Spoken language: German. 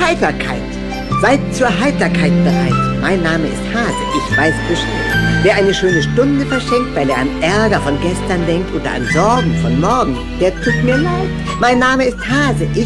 Heiterkeit. Seid zur Heiterkeit bereit. Mein Name ist Hase, ich weiß Bescheid. Wer eine schöne Stunde verschenkt, weil er an Ärger von gestern denkt oder an Sorgen von morgen, der tut mir leid. Mein Name ist Hase, ich